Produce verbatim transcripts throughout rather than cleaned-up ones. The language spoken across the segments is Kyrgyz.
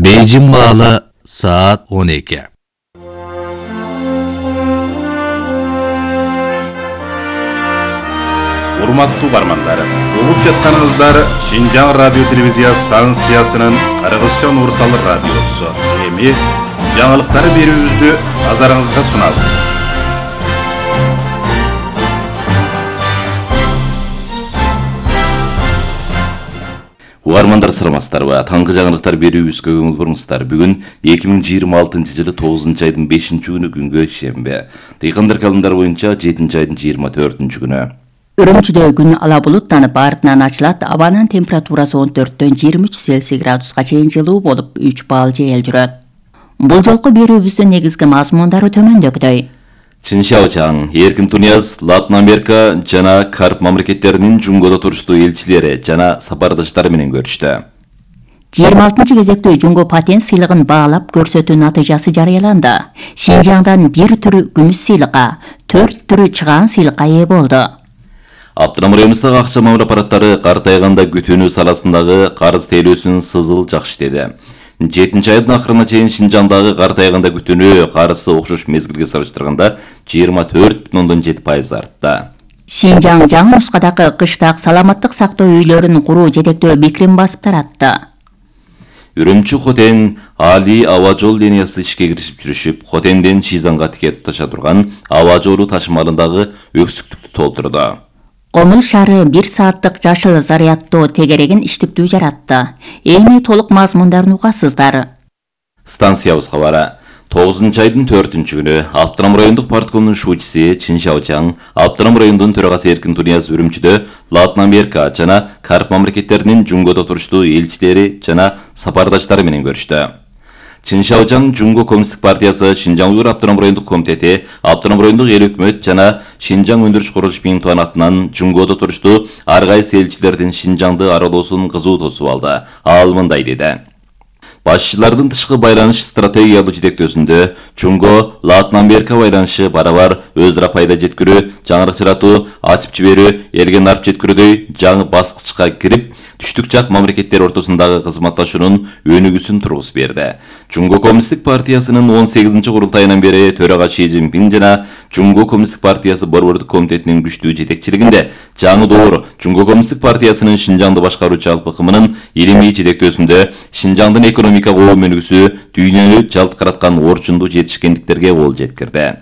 Бейжің маалы saat он эки. Урматтуу бармандар, угуп жатканыңыздар Шинжаң радио телевизия станциясынын кыргызча Нурсалы радиосу. Эми жаңылыктар берүүбүздү назарыңызга сунабыз. Угармандар саламатсыздарбы? Таңкы жаңылыктар берүүбүзгө көңүл буруңуздар. Бүгүн эки миң жыйырма алтынчы жылы тогузунчу айдын бешинчи күнү күнгө шембе. Дыйкандар календар боюнча жетинчи айдын жыйырма төртүнчү күнү. Үрүмчүдө күн ала булуттанып артынан ачылат. Абанын температурасы он төрттөн жыйырма үч Цельсий градуска чейин жылуу болуп үч балл жайыл жүрөт. Бул жолку берүүбүздүн негизги мазмундары төмөндөгүдөй. Чин Шаочаң, Эркин Тунияз, Латын Америка жана Карп мамлекеттеринин Жунгодо туруштуу элчилери жана сапардаштары менен көрүштү. жыйырма алтынчы кезектүү Жунго патент сыйлыгын баалап көрсөтүү натыйжасы жарыяланды. Шинжаңдан бир түрү күмүс сыйлыкка, төрт түрү чыгаан сыйлыкка ээ болду. Абдырам районундагы акча мамыр аппараттары картайганда күтүүнү саласындагы карыз тейлөөсүн сызыл жакшы деди. жетинчи айдын акырына чейин Шинжаңдагы картайганда күтүүнү карызы окшош мезгилге салыштырганда жыйырма төрт бүтүн ондон жети пайыз артты. Шинжаң жаңы нускадагы кыштак саламаттык сактоо үйлөрүн куруу жетектөө бекирин басып таратты. Үрүмчү Хотен Али аба жол линиясы ишке киришип жүрүшүп, Хотенден Шизанга тикет туташа турган аба жолу ташымалындагы өксүктүктү толтурду. Комул шары бир сааттык жашыл зарядтоо тегерегин иштиктүү жаратты. Эми толук мазмундарын угасыздар. Станциябыз кабары. тогузунчу айдын төртүнчү күнү Абдырам райондук парткомдун шуучуси Чин Шаочаң, Абдырам райондун төрагасы Эркин Тунияз Үрүмчүдө Латын Америка жана Карп мамлекеттеринин Жунгодо туруштуу элчилери жана сапардаштары менен көрүштү. Чин Шаочаң Жунго коммунисттик партиясы, Шинжаң Уйгур Абдырам райондук комитети, Абдырам райондук эл өкмөт жана Шинжаң өндүрүш курулуш минтуан атынан Жунгодо туруштуу ар кайсы элчилердин Шинжаңды аралоосун кызуу тосуп алды. Ал мындай деди. Башчылардын тышкы байланыш стратегиялык жетектөөсүндө Жунго Латын Америка байланышы барабар өзара пайда жеткирүү, жаңырык жаратуу, ачып жиберүү, элге нарп жеткирүүдөй жаңы баскычка кирип, түштүк жак мамлекеттер ортосундагы кызматташуунун өнүгүүсүн тургузуп берди. Жунго коммунисттик партиясынын он сегизинчи курултайынан бери төрага Ши Цзиньпин жана Жунго коммунисттик партиясы борбордук комитетинин күчтүү жетекчилигинде жаңы доор Жунго коммунисттик партиясынын Шинжаңды башкаруучу алпы кымынын илимий жетектөөсүндө Шинжаңдын экономика коом өнүгүүсү дүйнөнү жалткараткан орчундуу жетишкендиктерге кол жеткирди.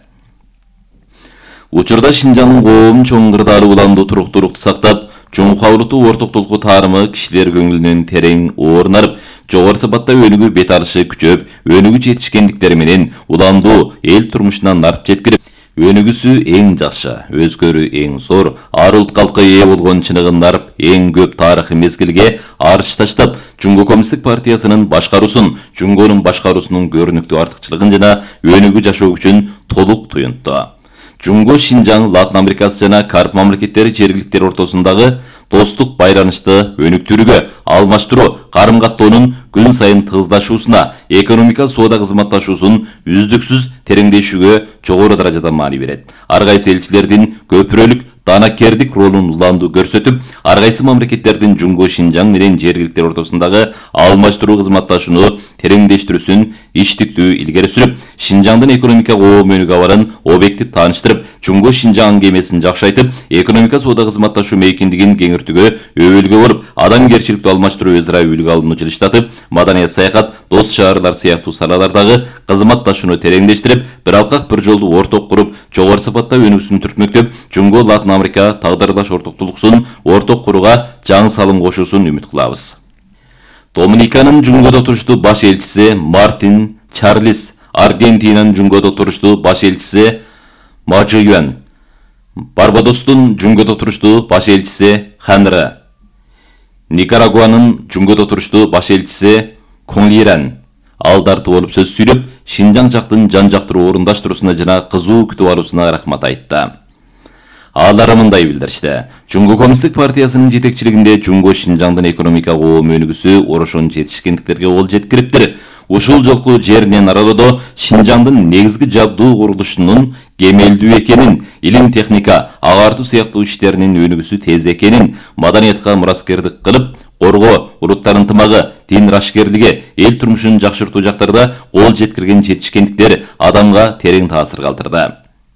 Учурда Шинжаңдын коом чоң кырдаалы уландуу туруктуулукту сактап, жумхалыктуу ортоктулуку таарымы кишилер көңүлүнөн терең орнарып, жогору сапатта өнүгүү бет алышы күчөп, өнүгүү жетишкендиктери менен уландуу эл турмушунан нарп жеткирип, өнүгүүсү эң жакшы, өзгөрүү эң зор, ар улт калкка ээ болгон чыныгын нарп, эң көп тарыхый мезгилге арыш таштап, Жунго коммунисттик партиясынын башкаруусун, Жунгонун башкаруусунун көрүнүктүү артыкчылыгын жана өнүгүү жашоо күчүн толук туюнтту. Жунго Шинжаң, Латын Америкасы жана Карп мамлекеттери жергиликтер ортосундагы достук байланышты өнүктүрүүгө, алмаштыруу, карым-каттоонун күн сайын тыгыздашуусуна, экономика соода кызматташуусун үздүксүз тереңдешүүгө жогору даражада маани берет. Ар кайсы элчилердин көпүрөлүк данакердик ролун уландуу көрсөтүп, ар кайсы мамлекеттердин Жунго Шинжаң менен жергиликтер ортосундагы алмаштыруу кызматташууну тереңдештирүүсүн иштиктүү илгери сүрүп, Шинжаңдын экономика коом өнүгүү абарын объектив тааныштырып, Жунго Шинжаң кемесин жакшайтып, экономика соода кызматташуу мейкиндигин кеңиртүүгө өбөлгө болуп, адамгерчиликтүү алмаштыруу өзара үлгү алууну жылыштатып, маданият саякат, дос шаарлар сыяктуу салалардагы кызматташууну тереңдештирип, бир алкак бир жолду орток куруп, жогору сапатта өнүгүүсүн түртмөктөп, Жунго Латын Америка тагдырлаш ортоктулуксун орток курууга жаңы салым кошуусун үмүт кылабыз. Доминиканын Жунгодо туруштуу баш элчиси Мартин Чарлис, Аргентинанын Жунгодо туруштуу баш элчиси Мажи Юан, Барбадостун Жунгодо туруштуу баш элчиси Ханры, Никарагуанын Жунгодо туруштуу баш элчиси Конлиран алдарты болуп сөз сүйлөп, Шинжаң жактын жан-жактуу орундаштыруусуна жана кызуу күтүп алуусуна рахмат айтты. Алар мындай билдиришти. Жунго коммунисттик партиясынын жетекчилигинде Жунго Шинжаңдын экономика коом өнүгүүсү орошон жетишкендиктерге кол жеткириптир. Ушул жолку жеринен аралоодо Шинжаңдын негизги жабдуу курулушунун кемелдүү экенин, илим техника, агартуу сыяктуу иштеринин өнүгүүсү тез экенин, маданиятка мураскердик кылып, коргоо, уруттар ынтымагы, дин рашкерлиги, эл турмушун жакшыртуу жактарда кол жеткирген жетишкендиктер адамга терең таасир калтырды.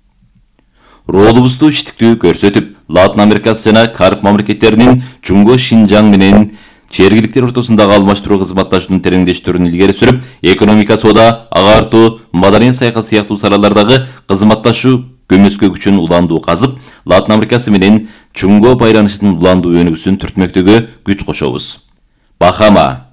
Ролубузду иштиктүү көрсөтүп, Латын Америкасы жана Кариб мамлекеттеринин Жунго Шинжаң менен жергиликтер ортосундагы алмаштыруу кызматташуунун тереңдештүүрүн илгери сүрүп, экономика, соода, агартуу, маданий саясат сыяктуу салалардагы кызматташуу көмөскө күчүн уландуу казып, Латын Америкасы менен Жунго байланышынын уландуу өнүгүүсүн түртмөктөгө күч кошобуз. Бахама,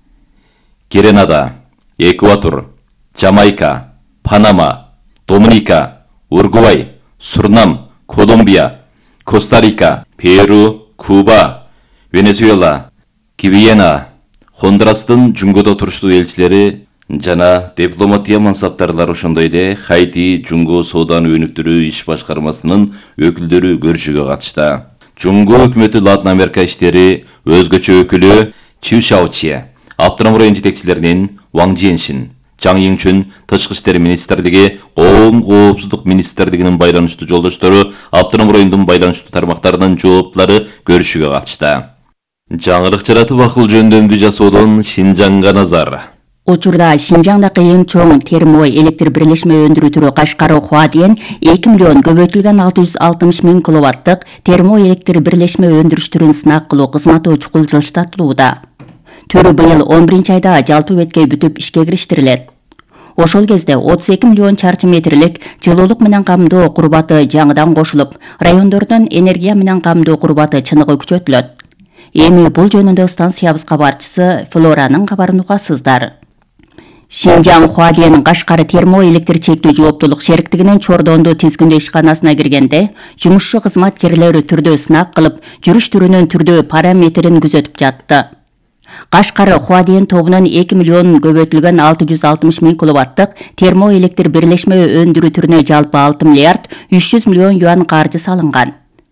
Гренада, Эквадор, Жамайка, Панама, Доминика, Уругвай, Сурнам, Колумбия, Коста-Рика, Перу, Куба, Венесуэла, Гвиана, Хондурастын Жунгодо туруштуу элчилери жана дипломатия мансаптарлары, ошондой эле Хайти Жунго сооданы өнүктүрүү иш башкармасынын өкүлдөрү көрүшүүгө катышты. Жунго өкмөтү Латын Америка иштери өзгөчө өкүлү Чу Шаочи, Автоном район жетекчилеринин Ваң Жиэншин, Жаң Йиңчүн, Тышкы иштер министрлиги, Коом коопсуздук министрлигинин байланыштуу жолдоштору, Автоном райондун байланыштуу тармактарынын жооптулары көрүшүүгө катышты. Жаңырык жаратып акыл жөндөмдүү жасоодон Шинжаңга назар. Учурда Шинжаңдагы эң чоң термо электр бирлешме өндүрүү түрү Кашкар Хуадиен эки миллион көбөйтүлгөн алты жүз алтымыш миң киловаттык термо электр бирлешме өндүрүш түрүн сынак кылуу кызматы чукул жылыштатылууда. Түрү быйыл он биринчи айда жалпы бетке бүтүп ишке кириштирилет. Ошол кезде отуз эки миллион чарчы метрлик жылуулук менен камдоо курбаты жаңыдан кошулуп, райондордон энергия менен камдоо курбаты чыныгы күчөтүлөт. Эми бул жөнүндө станциябыз кабарчысы Флоранын кабарын угасыздар. Шинжаң Хуадиен Кашкар термо электр чектүү жооптулук шериктигинин Чордондо тизгиндөө ишканасына киргенде, жумушчу кызматкерлери түрдө сынак кылып, жүрүш түрүнүн түрдө параметрин күзөтүп жатты. Кашкар Хуадиен тобунун эки миллион көбөйтүлгөн алты жүз алтымыш миң киловаттык термо электр бирлешме өндүрүү түрүнө жалпы алты миллиард үч жүз миллион юан каржы салынган.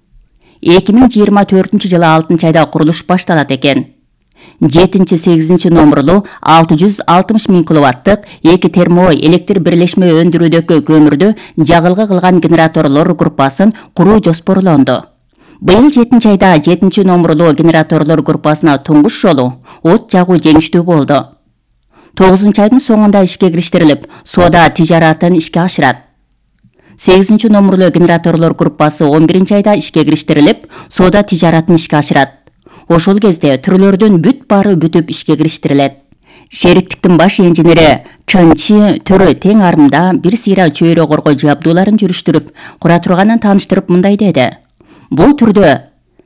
эки миң жыйырма төртүнчү жылы алтынчы айда курулуш башталат экен. жетинчи сегизинчи номурлуу алты жүз алтымыш миң киловаттык эки термо электр бирлешме өндүрүүдөгү көмүрдү жагылгы кылган генераторлор группасын куруу жоспорлонду. Быйыл жетинчи айда жетинчи номурлуу генераторлор группасына туңгуш жолу от жагуу жеңиштүү болду. тогузунчу айдын соңунда ишке кириштирилип, соода тижаратын ишке ашырат. сегизинчи номурлуу генераторлор группасы он биринчи айда ишке кириштирилип, соода тижаратын ишке ашырат. Ошол кезде түрлөрдүн бүт баары бүтүп ишке кириштирилет. Шериктиктин баш инженери Чанчи төрө тең арымда бир сыйра чөйрө коргоо жабдууларын жүрүштүрүп, кура турганын тааныштырып мындай деди. Бул түрдө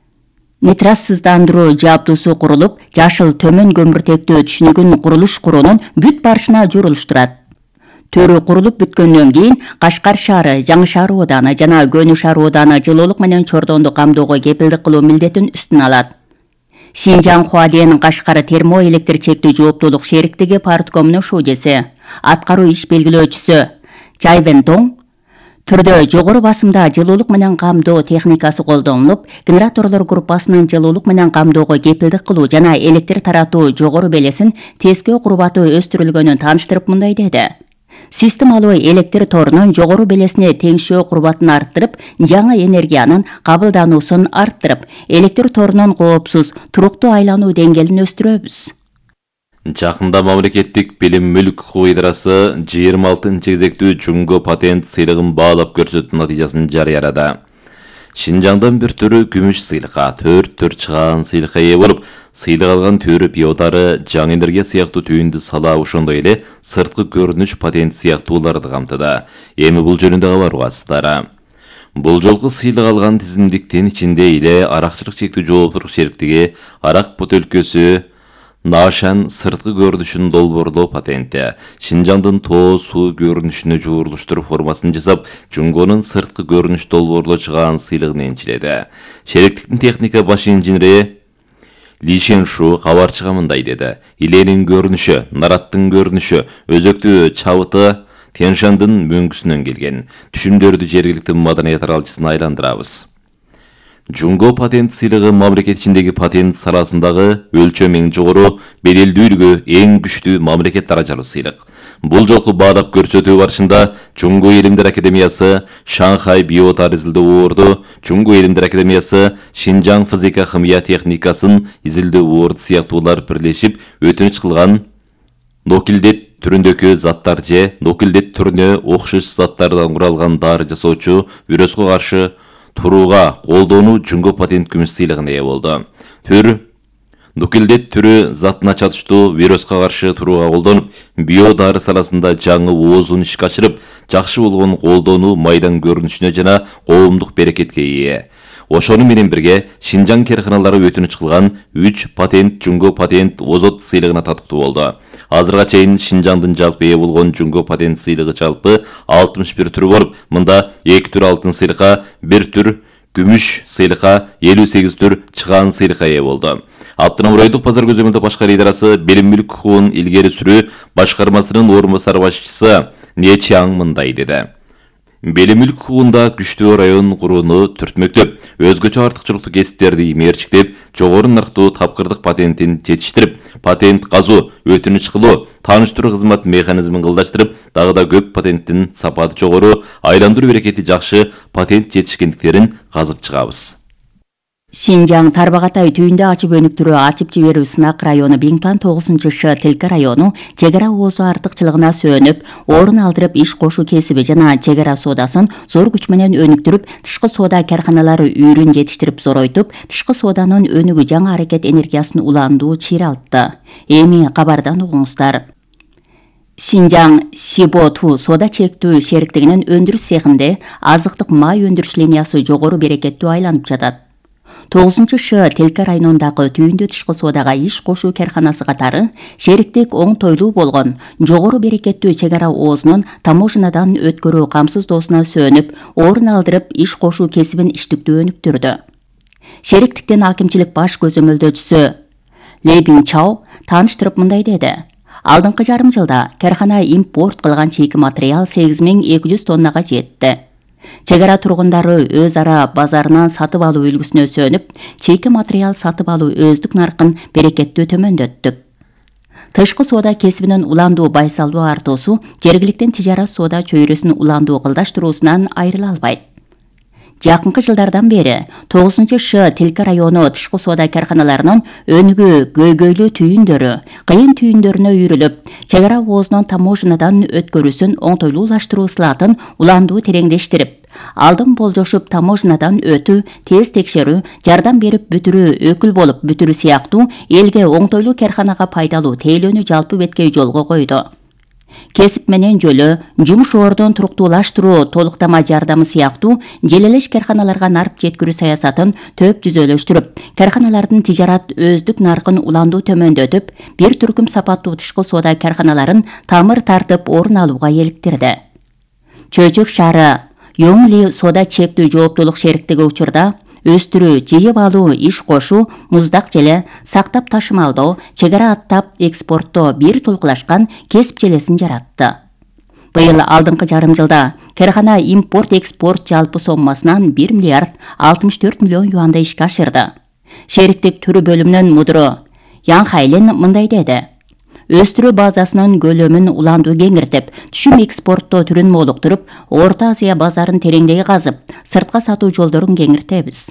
нитрассыздандыруу жабдуусу курулуп, жашыл төмөн көмүртектөө түшүнүгүн курулуш куруунун бүт барышына журулуштурат. Төрү курулуп бүткөндөн кийин Кашкар шаары, Жаңы шаар ооданы жана Көнү шаар ооданы жылуулук менен Чордонду камдоого кепилдик кылуу милдетин үстүнө алат. Шинжаң Хуадиен Кашкар термо электр чектүү жооптулук шериктиги парткомунун шужеси, аткаруу иш белгилөөчүсү Чайвен Тоң түрдө жогору басымда жылуулук менен камдоо техникасы колдонулуп, генераторлор группасынын жылуулук менен камдоого кепилдик кылуу жана электр таратуу жогору белесин тескөө курбаты өстүрүлгөнүн тааныштырып мындай деди. Системалуу электр торунун жогору белесине теңшөө курбатын арттырып, жаңы энергиянын кабылдануусун арттырып, электр торунун коопсуз, туруктуу айлануу деңгээлин өстүрөбүз. Жакында мамлекеттик билим мүлк укугу идарасы жыйырма алтынчы кезектүү Жунго патент сыйлыгын баалап көрсөтүү натыйжасын жарыялады. Шинжаңдан бир төрү күмүш сыйлыкка, төрт төр чыгаан сыйлыкка ээ болуп, сыйлык алган төрү биодары, жаңы энергия сыяктуу түйүндү сала, ошондой эле сырткы көрүнүш патент сыяктууларды камтыды. Эми бул жөнүндө кабар угасыздар. Бул жолку сыйлык алган тизимдиктин ичинде эле аракчылык чектүү жооптуулук шериктиги арак бөтөлкөсү Нашан сырткы көрүнүшүн долбоорлоо патенти, Шинжаңдын тоо суу көрүнүшүнө жуурулуштуруп формасын жасап, Жунгонун сырткы көрүнүш долбоорлоо чыгаан сыйлыгын энчиледи. Шериктиктин техника баш инженери Ли Шеншу кабарчыга мындай деди. Иленин көрүнүшү, нараттын көрүнүшү, өзөктүү чабыты Тяньшандын мөңгүсүнөн келген. Түшүмдөрдү жергиликтүү маданият аралчысына айландырабыз. Жунго патент сыйлыгы мамлекет ичиндеги патент саласындагы өлчөм эң жогору, беделдүүлүгү эң күчтүү мамлекет даражалуу сыйлык. Бул жолку баадап көрсөтүү барышында Жунго Элимдер Академиясы Шанхай биотар изилдөө орду, Жунго Элимдер Академиясы Шинжаң физика химия техникасын изилдөө орду сыяктуулар бирлешип өтүнүч кылган нокилдет түрүндөгү заттар же нокилдет түрүнө окшош заттардан куралган дары жасоочу вируско каршы турууга колдонуу Жунго патент күмүс сыйлыгына ээ болду. Түр нукилдет түрү затына чатыштуу вируска каршы турууга колдонуп, био дары саласында жаңы оозун ишке ашырып, жакшы болгон колдонуу майдан көрүнүшүнө жана коомдук берекетке ээ. Ошону менен бирге Шинжаң керканалары өтүнүч кылган үч патент Жунго патент озот сыйлыгына татыктуу болду. Азырга чейин Шинжаңдын жалпы ээ болгон Жунго патент сыйлыгы жалпы алтымыш бир түрү болуп, мында эки түр алтын сыйлыкка, бир түр күмүш сыйлыкка, элүү сегиз түр чыгаан сыйлыкка ээ болду. Абдынам райондук базар көзөмөлдөө башкаруу идарасы билим мүлк укугун илгери сүрүү башкармасынын орун басары башчысы Нечаң мындай деди. Билим мүлк укугунда күчтүү район курууну түртмөктөп, өзгөчө артыкчылыктуу кесиптерди мерчиктеп, жогору нарктуу тапкырдык патентин жетиштирип, патент казуу, өтүнүч кылуу, тааныштыруу кызмат механизмин кылдаштырып, дагы да көп патенттин сапаты жогору, айландыруу берекети жакшы патент жетишкендиктерин казып чыгабыз. Шинжаң Тарбағатай түйүндө ачып өнүктүрүү ачып жиберүү сынак району Биңтуан тогузунчу Ш Тилка району чек ара оозу артыкчылыгына сөөнүп, орун алдырып иш кошуу кесиби жана чек ара соодасын зор күч менен өнүктүрүп, тышкы соода карканалары үйрүн жетиштирип зоройтуп, тышкы сооданын өнүгүү жаңы аракет энергиясын уландуу чыйралтты. Эми кабардан угуңуздар. Шинжаң Шибо-ту соода чектүү шериктигинин өндүрүш цехинде азыктык май өндүрүш линиясы жогору берекеттүү айланып жатат. тогузунчу Ш Тилка районундагы түйүндө тышкы соодага иш кошуу керканасы катары шериктик оңтойлуу болгон жогору берекеттүү чек ара оозунун таможнядан өткөрүү камсыздоосуна сөөнүп, орун алдырып иш кошуу кесибин иштиктүү өнүктүрдү. Шериктиктин акимчилик баш көзөмөлдөөчүсү Лей Бинчао тааныштырып мындай деди. Алдыңкы жарым жылда керкана импорт кылган чейки материал сегиз миң эки жүз тоннага жетти. Чек ара тургундары өз ара базарынан сатып алуу үлгүсүнө сөөнүп, чейки материал сатып алуу өздүк наркын берекеттүү төмөндөттүк. Тышкы соода кесибинин уландуу байсалдуу артуусу жергиликтин тижарат соода чөйрөсүн уландуу кылдаштыруусунан айрыла албайт. Жакынкы жылдардан бери тогузунчу Ш Тилка району тышкы соода карканаларынын өнүгүү көйгөйлүү түйүндөрү, кыйын түйүндөрүнө үйрүлүп, чек ара оозунун таможнядан өткөрүүсүн оңтойлуулаштыруу ысылатын уландуу тереңдештирип, алдын болжошуп таможнядан өтүү, тез текшерүү, жардам берип бүтүрүү, өкүл болуп бүтүрүү сыяктуу элге оңтойлуу карканага пайдалуу тейлөөнү жалпы бетке жолго койду. Кесип менен жөлө, жумуш ордун туруктуулаштыруу, толуктама жардамы сыяктуу желелеш карканаларга нарып жеткирүү саясатын төп жүзөлөштүрүп, карканалардын тижарат өздүк наркын уландуу төмөндөтүп, бир түркүм сапаттуу тышкы соода карканаларын тамыр тартып орун алууга эликтирди. Чөйчөк шаары Йоңли соода чектүү жооптуулук шериктиги учурда өстүрүү, жыйып алуу, иш кошуу, муздак желе, сактап ташымалдоо, чек ара аттап экспорттоо бир толкулашкан кесип желесин жаратты. Быйыл алдыңкы жарым жылда керкана импорт-экспорт жалпы соммасынан бир миллиард алтымыш төрт миллион юанды ишке ашырды. Шериктик түрү бөлүмүнүн мудуру Ян Хайлин мындай деди. Өстүрүү базасынын көлөмүн уландуу кеңиртип, түшүм экспорттоо түрүн молуктуруп, Орто Азия базарын тереңдей казып, сыртка сатуу жолдорун кеңиртебиз.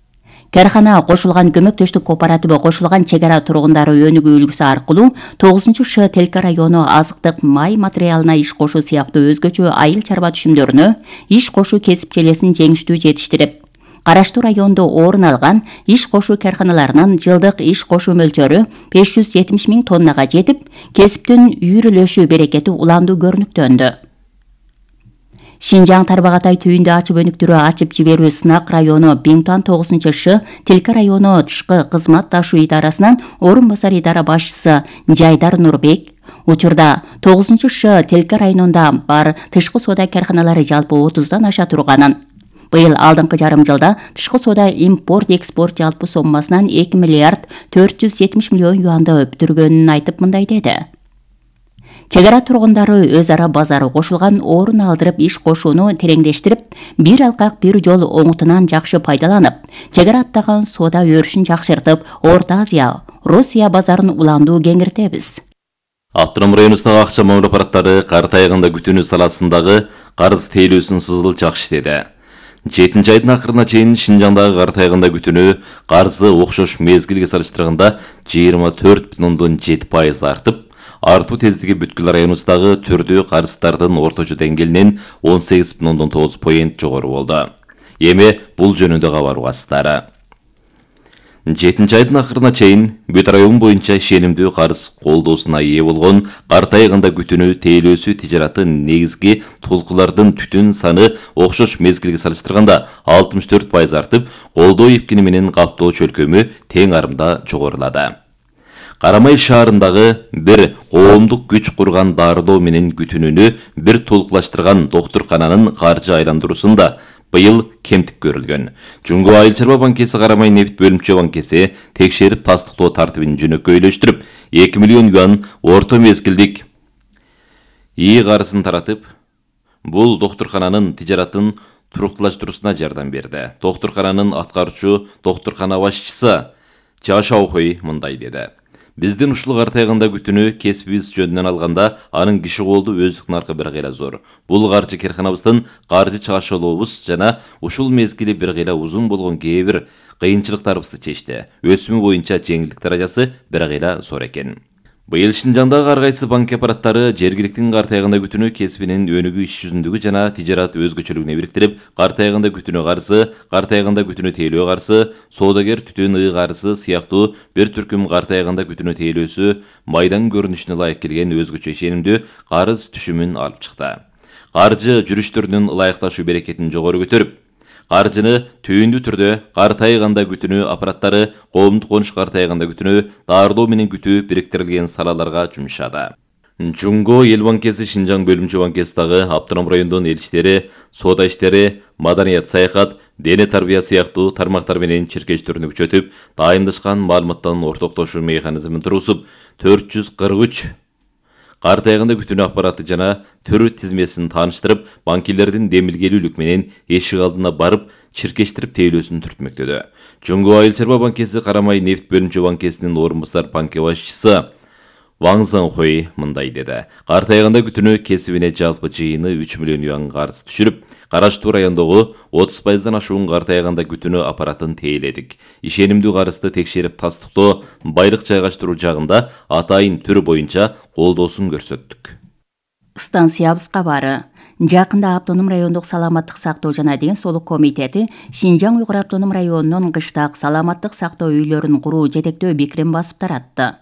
Каркана кошулган көмөктөштүк кооператиби кошулган чек ара тургундары өнүгүү үлгүсү аркылуу тогузунчу Ш Тилка району азыктык май материалына иш кошуу сыяктуу өзгөчө айыл чарба түшүмдөрүнө иш кошуу кесип желесин жеңиштүү жетиштирип, караштуу райондо орун алган иш кошуу карканаларынын жылдык иш кошуу мөлчөрү беш жүз жетимиш миң тоннага жетип, кесиптин үйрүлөшүү берекети уландуу көрүнүктөндү. Шинжаң Тарбағатай түйүндө ачып өнүктүрүү ачып жиберүү сынак району Биңтуан тогузунчу Ш Тилка району тышкы кызмат ташуу идарасынан орун басар идара башчысы Жайдар Нурбек учурда тогузунчу Ш Тилка районунда бар тышкы соода карканалары жалпы отуздан аша турганын, быйыл алдыңкы жарым жылда тышкы соода импорт-экспорт жалпы соммасынан эки миллиард төрт жүз жетимиш миллион юанды өптүргөнүн айтып мындай деди. Чек ара тургундары өз ара базары кошулган орун алдырып иш кошууну тереңдештирип, бир алкак бир жол оңутунан жакшы пайдаланып, чек ара аттаган соода өрүшүн жакшыртып, Орто Азия, Россия базарын уландуу кеңиртебиз. Автоном районундагы акча мамиле аппараттары кар тайгында күтүүнү саласындагы карыз тейлөөсүн сызыл жакшы иштеди. жетинчи айдын акырына чейин Шинжаңдагы кар тайгында күтүүнү карызы окшош мезгилге салыштырганда жыйырма төрт бүтүн ондон жети пайыз артып, артуу тездиги бүткүл районундагы түрдүү карыздардын орточо деңгээлинен он сегиз бүтүн ондон тогуз поинт жогору болду. Эми бул жөнүндө кабар угасыздары. жетинчи айдын акырына чейин бүт район боюнча ишенимдүү карыз колдоосуна ээ болгон кар тайгында күтүүнү тейлөөсү тижаратын негизги толкулардын түтүн саны окшош мезгилге салыштырганда алтымыш төрт пайыз артып, колдоо эпкини менен каптоо чөлкөмү тең арымда жогорулады. Карамай шаарындагы бир коомдук күч курган дарылоо менен күтүүнүнү бир толкулаштырган доктуркананын каржы айландыруусунда быйыл кемтик көрүлгөн. Жунго Айыл чарба банкеси Карамай нефт бөлүмчө банкеси текшерип тастыктоо тартибин жөнөкөйлөштүрүп, эки миллион юан орто мезгилдик ии карызын таратып, бул доктуркананын тижаратын туруктуулаштыруусуна жардам берди. Доктуркананын аткаруучу доктуркана башчысы Чашаухой мындай деди: Биздин ушул кар тайгында күтүүнү кесибибиз жөнүнөн алганда, анын киши колду өздүк наркы бир кыйла зор. Бул каржы керканабыздын каржы чыгашылуубуз жана ушул мезгили бир кыйла узун болгон кээ бир кыйынчылыктарыбызды чечти. Өсүмү боюнча жеңилдик даражасы бир кыйла зор экен. Быйыл Шинжаңдагы ар кайсы банк аппараттары жергиликтин кар тайгында күтүүнү кесибинин өнүгүү иш жүзүндүгү жана тижарат өзгөчөлүгүнө бириктирип, кар тайгында күтүүнү карызы, кар тайгында күтүүнү тейлөө карызы, соодагер түтүн ыы карызы сыяктуу бир түркүм кар тайгында күтүүнү тейлөөсү майдан көрүнүшүнө ылайык келген өзгөчө ишенимдүү карыз түшүмүн алып чыкты. Каржы жүрүштөрүнүн ылайыкташуу берекетин жогору көтөрүп, каржыны түйүндүү түрдө кар тайганда күтүүнү аппараттары коомдук конуш кар тайганда күтүүнү дарылоо менен күтүү бириктирилген салаларга жумшады. Жунго Эл банкеси Шинжаң бөлүмчө банкесидагы автоном райондун эл иштери, соода иштери, маданият саякат, дене тарбия сыяктуу тармактар менен чиркештөрүнү күчөтүп, дайымдашкан маалыматтан ортоктошуу механизмин тургузуп, төрт жүз кырк үч кар тайгында күтүүнү аппараты жана түрү тизмесин тааныштырып, банкилердин демилгелүүлүк менен эшик алдына барып, чиркештирип тейлөөсүн түртмөктөдү. Жунго Айыл чарба банкеси Карамай нефт бөлүмчө банкесинин орун басар банке башчысы Ваң Заңхой мындай деди: Кар тайгында күтүүнү кесибине жалпы жыйыны үч миллион юан карыз түшүрүп, караштуу райондогу отуз пайыздан ашуун кар тайгында күтүүнү аппаратын тейледик. Ишенимдүү карызды текшерип тастыктоо, байлык жайгаштыруу жагында атайын түрү боюнча колдоосун көрсөттүк. Станциябыз кабары. Жакында автоном райондук саламаттык сактоо жана ден соолук комитети Шинжаң Уйгур автоном районунун кыштак саламаттык сактоо үйлөрүн куруу жетектөө бекирин басып таратты.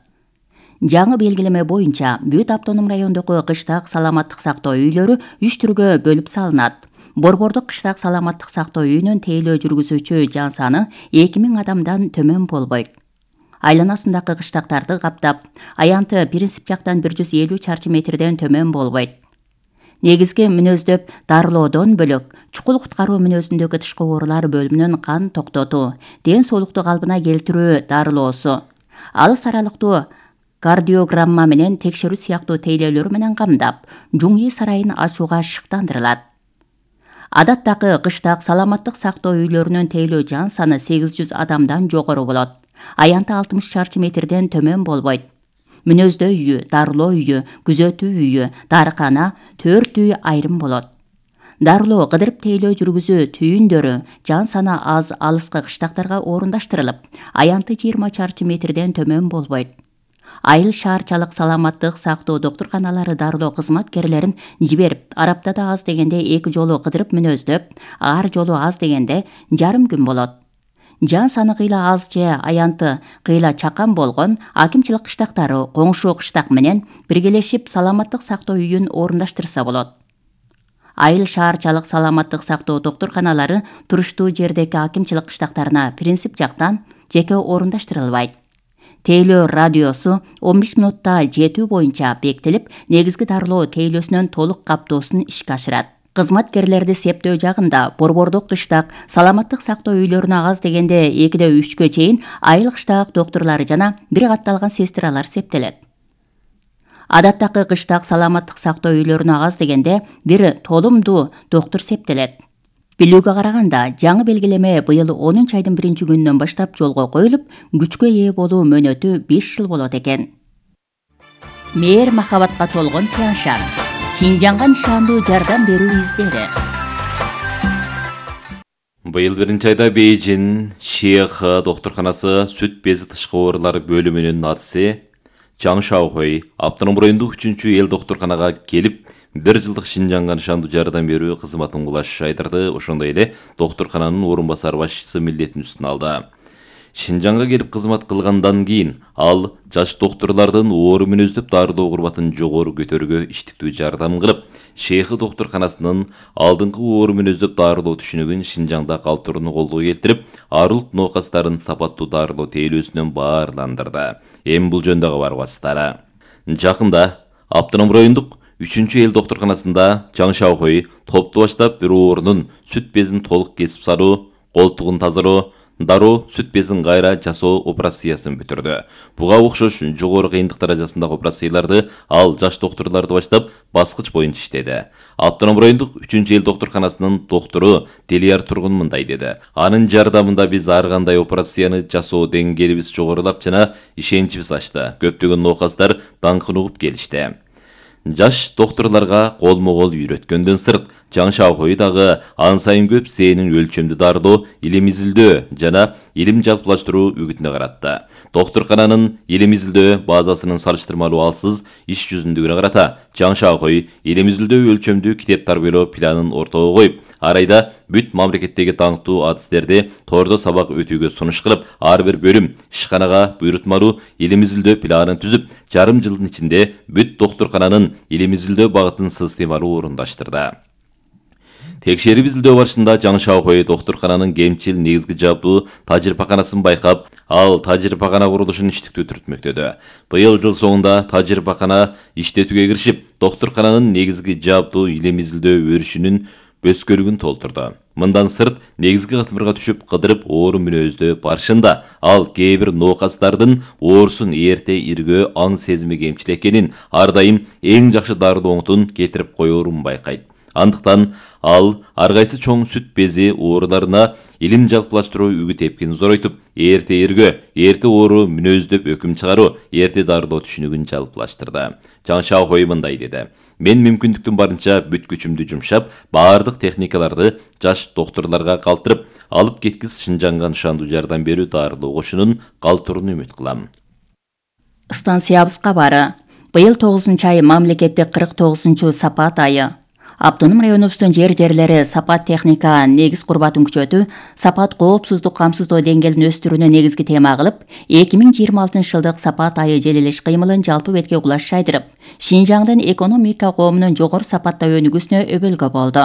Жаңы белгилеме боюнча бүт автоном райондогу кыштак саламаттык сактоо үйлөрү үч түргө бөлүп салынат. Борбордук кыштак саламаттык сактоо үйүнүн тейлөө жүргүзүүчү жан саны эки миң адамдан төмөн болбойт. Айланасындагы кыштактарды каптап, аянты принцип жактан бир жүз элүү чарчы метрден төмөн болбойт. Негизги мүнөздөп дарылоодон бөлөк чукул куткаруу мүнөзүндөгү тышкы оорулар бөлүмүнүн кан токтотуу, ден соолукту калыбына келтирүү дарылоосу, алыс аралыктуу кардиограмма менен текшерүү сыяктуу тейлөөлөр менен камдап, жуңи сарайын ачууга шыктандырылат. Адаттагы кыштак саламаттык сактоо үйлөрүнүн тейлөө жан саны сегиз жүз адамдан жогору болот. Аянты алтымыш чарчы метрден төмөн болбойт. Мүнөздөө үйү, дарылоо үйү, күзөтүү үйү, дарыкана, төрт үй айрым болот. Дарылоо, кыдырып тейлөө жүргүзүү түйүндөрү жан саны аз алыскы кыштактарга орундаштырылып, аянты жыйырма чарчы метрден төмөн болбойт. Айыл шаарчалык саламаттык сактоо доктурканалары дарылоо кызматкерлерин жиберип, араптада аз дегенде эки жолу кыдырып мүнөздөп, ар жолу аз дегенде жарым күн болот. Жан саны кыйла аз же аянты кыйла чакан болгон акимчилик кыштактары коңшу кыштак менен биргелешип саламаттык сактоо үйүн орундаштырса болот. Айыл шаарчалык саламаттык сактоо доктурканалары туруштуу жердеги акимчилик кыштактарына принцип жактан жеке орундаштырылбайт. Тейлөө радиосу он беш минутта жетүү боюнча бекитилип, негизги дарылоо тейлөөсүнөн толук каптоосун ишке ашырат. Кызматкерлерди септөө жагында борбордук кыштак саламаттык сактоо үйлөрүнө аз дегенде экиде үчкө чейин айыл кыштак доктурлары жана бир катталган сестралар септелет. Адаттагы кыштак саламаттык сактоо үйлөрүнө аз дегенде бир толумдуу доктур септелет. Билүүгө караганда, жаңы белгилеме быйыл онунчу айдын биринчи күнүнөн баштап жолго коюлуп, күчкө ээ болуу мөөнөтү беш жыл болот экен. Мээр махабатка толгон Тяншан. Шинжаңга нишандуу жардам берүү издери. Быйыл биринчи айда Бейжин Шейх докторканасы сүт бези тышкы оорулары бөлүмүнүн атысы Чаң Шаохой Автоном райондук үчүнчү эл докторканага келип, бир жылдык Шинжаңга нишандуу жардам берүү кызматын кулаш айтырды. Ошондой эле докторкананын орун басар башчысы милдетин үстүнө алды. Шинжаңга келип кызмат кылгандан кийин ал жаш докторлордун оору мүнөздөп дарылоо курбатын жогору көтөрүүгө иштиктүү жардам кылып, Шейх докторканасынын алдыңкы оору мүнөздөп дарылоо түшүнүгүн Шинжаңда калтырууну колдоо келтирип, арулт ноокастарын сапаттуу дарылоо тейлөөсүнөн баарландырды. Эми бул жөнүндө кабар. Жакында Автоном райондук үчүнчү эл докторканасында Чаң Шаохой топту баштап бир оорунун сүт безин толук кесип салуу, колтугун тазалоо, дароо сүт безин кайра жасоо операциясын бүтүрдү. Буга окшош жогору кыйындык даражасындагы операцияларды ал жаш докторлорду баштап баскыч боюнча иштеди. Автоном райондук үчүнчү эл докторканасынын доктору Делияр Тургун мындай деди. Анын жардамында биз ар кандай операцияны жасоо деңгээлибиз жогорулап жана ишеничибиз ачты. Көптөгөн ноокастар даңкын угуп келишти. Жаш докторлорго колмо-кол үйрөткөндөн сырт, Чаң Шаохой дагы ан сайын көп сенин өлчөмдү дарылоо, илим изилдөө жана илим жалпылаштыруу үгүтүнө каратты. Докторкананын илим изилдөө базасынын салыштырмалуу алсыз иш жүзүндүгүнө карата Чаң Шаохой илим изилдөө өлчөмдүү китеп тарбиялоо планын ортого коюп, ар айда бүт мамлекеттеги таңктуу адистерди тордо сабак өтүүгө сунуш кылып, ар бир бөлүм ишканага буйрутмалуу илим изилдөө планын түзүп, жарым жылдын ичинде бүт докторкананын илим изилдөө багытын системалуу орундаштырды. Текшерип изилдөө барышында Чаң Шаохой докторкананын кемчил негизги жабдуу тажрыйбаканасын байкап, ал тажрыйбакана курулушун иштиктүү түртмөктөдү. Быйыл жыл соңунда тажрыйбакана иштетүүгө киришип, докторкананын негизги жабдуу илим изилдөө өрүшүнүн бөскөлүгүн толтурду. Мындан сырт, негизги катмырга түшүп кыдырып оору мүнөздөө барышында ал кээ бир ноокастардын оорусун эрте иргөө аң сезими кемчил экенин, ар дайым эң жакшы дарылоо оңтун кетирип коерун байкайт. Андыктан ал ар кайсы чоң сүт бези ооруларына илим жалпылаштыруу үгүт эпкин зоройтуп, эрте иргөө, эрте оору мүнөздөп өкүм чыгаруу, эрте дарылоо түшүнүгүн жалпылаштырды. Чаң Шаохой мындай деди. Мен мүмкүндүктүн барынча бүт күчүмдү жумшап, баардык техникаларды жаш докторлорго калтырып, алып кеткиз Шинжаңга нышандуу жардам берүү дарылоо кошунун калтырууну үмүт кылам. Станциябыз кабары. Быйыл тогузунчу ай мамлекеттик кырк тогузунчу сапат айы. Автоном районубуздун жер-жерлери сапат техника негиз курбатын күчөтүү, сапат коопсуздук камсыздоо деңгээлин өстүрүүнү негизги тема кылып, эки миң жыйырма алтынчы жылдык сапат айы желелеш кыймылын жалпы бетке кулаш шайдырып, Шинжаңдын экономика коомунун жогору сапатта өнүгүүсүнө өбөлгө болду.